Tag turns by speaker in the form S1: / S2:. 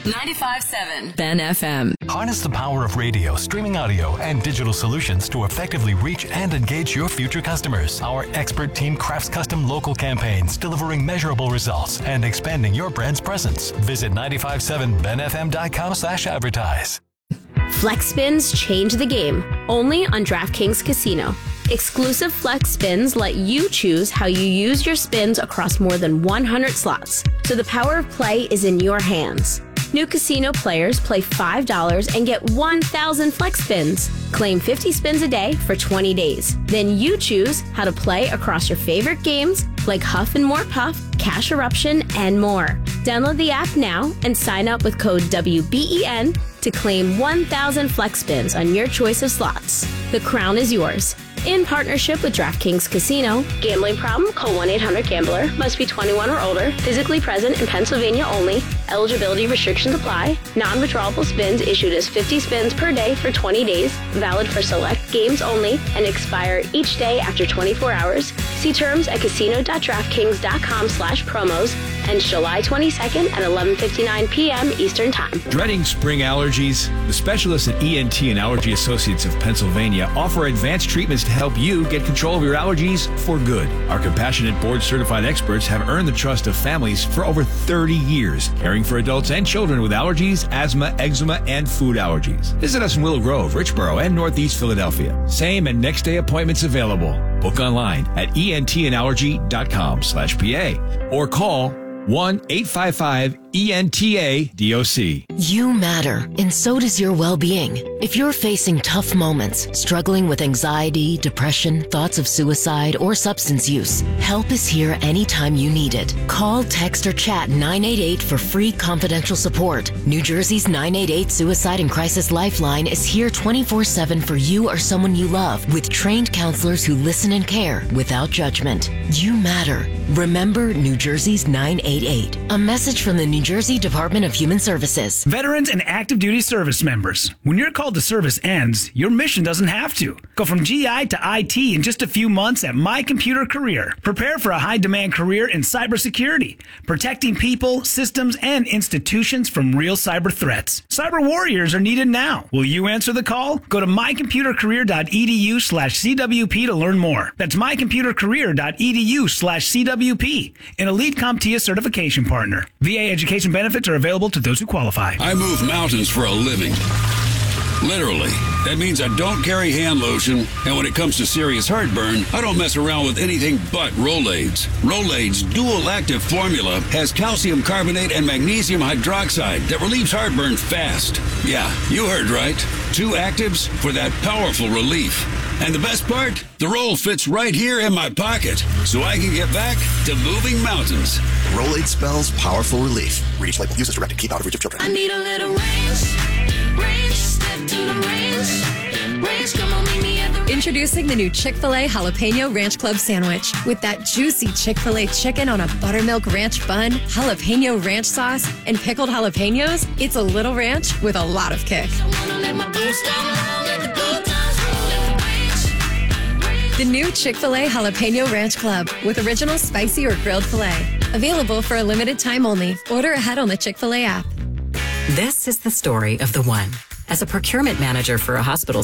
S1: 95.7 Ben FM.
S2: Harness the power of radio, streaming audio, and digital solutions to effectively reach and engage your future customers. Our expert team crafts custom local campaigns, delivering measurable results and expanding your brand's presence. Visit 957benfm.com/advertise.
S3: Flex spins change the game, only on DraftKings Casino. Exclusive Flex spins let you choose how you use your spins across more than 100 slots, so the power of play is in your hands. New casino players play $5 and get 1,000 Flex spins. Claim 50 spins a day for 20 days. Then you choose how to play across your favorite games like Huff and More Puff, Cash Eruption, and more. Download the app now and sign up with code WBEN to claim 1,000 Flex spins on your choice of slots. The crown is yours. In partnership with DraftKings Casino. Gambling problem? Call 1-800-GAMBLER. Must be 21 or older. Physically present in Pennsylvania only. Eligibility restrictions apply. Non-withdrawable spins issued as 50 spins per day for 20 days. Valid for select games only and expire each day after 24 hours. See terms at casino.draftkings.com/promos. Ends July 22nd at 11:59 p.m. Eastern Time.
S4: Dreading spring allergies? The specialists at ENT and Allergy Associates of Pennsylvania offer advanced treatments to help you get control of your allergies for good. Our compassionate board-certified experts have earned the trust of families for over 30 years, caring for adults and children with allergies, asthma, eczema, and food allergies. Visit us in Willow Grove, Richboro, and Northeast Philadelphia. Same and next-day appointments available. Book online at entandallergy.com/PA or call 1-855-ENTA-DOC.
S5: You matter, and so does your well-being. If you're facing tough moments, struggling with anxiety, depression, thoughts of suicide, or substance use, help is here anytime you need it. Call, text, or chat 988 for free confidential support. New Jersey's 988 Suicide and Crisis Lifeline is here 24/7 for you or someone you love, with trained counselors who listen and care without judgment. You matter. Remember New Jersey's 988. A message from the New Jersey Department of Human Services.
S6: Veterans and active duty service members. When your call to service ends, your mission doesn't have to. Go from GI to IT in just a few months at My Computer Career. Prepare for a high-demand career in cybersecurity, protecting people, systems, and institutions from real cyber threats. Cyber warriors are needed now. Will you answer the call? Go to mycomputercareer.edu/CWP to learn more. That's mycomputercareer.edu/CWP, an Elite CompTIA certification partner. VA education benefits are available to those who qualify.
S7: I move mountains for a living. Literally. That means I don't carry hand lotion, and when it comes to serious heartburn, I don't mess around with anything but Rolaids. Rolaids' dual-active formula has calcium carbonate and magnesium hydroxide that relieves heartburn fast. Yeah, you heard right. 2 actives for that powerful relief. And the best part? The roll fits right here in my pocket, so I can get back to moving mountains.
S8: Rolade spells powerful relief. Reach label. Use as directed. Keep out of reach of children.
S1: I need a little range, step to the range, come on, meet me at the...
S9: Introducing the new Chick-fil-A Jalapeno Ranch Club Sandwich. With that juicy Chick-fil-A chicken on a buttermilk ranch bun, jalapeno ranch sauce, and pickled jalapenos, it's a little ranch with a lot of kick. The new Chick-fil-A Jalapeno Ranch Club with original spicy or grilled filet. Available for a limited time only. Order ahead on the Chick-fil-A app.
S10: This is the story of the one. As a procurement manager for a hospital